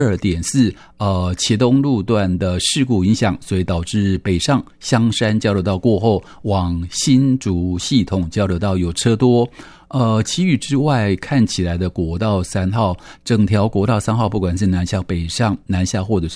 2.4茄东路段的事故影响，所以导致北上香山交流道过后往新竹系统交流道有车多。其余之外，看起来的国道3号，整条国道3号，不管是南下北上、南下或者是